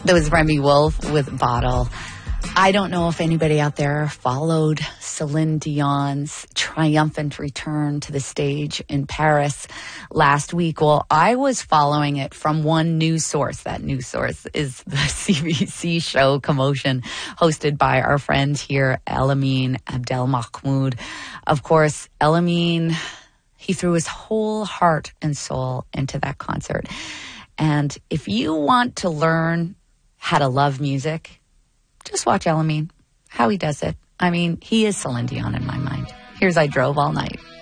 That was Remy Wolf with Bottle. I don't know if anybody out there followed Celine Dion's triumphant return to the stage in Paris last week. Well, I was following it from one news source. That news source is the CBC show Commotion, hosted by our friend here, Elamine Abdelmahmoud. Of course, Elamine, he threw his whole heart and soul into that concert. And if you want to learn how to love music, just watch Elamine, how he does it. I mean, he is Celine Dion in my mind. Here's I Drove All Night.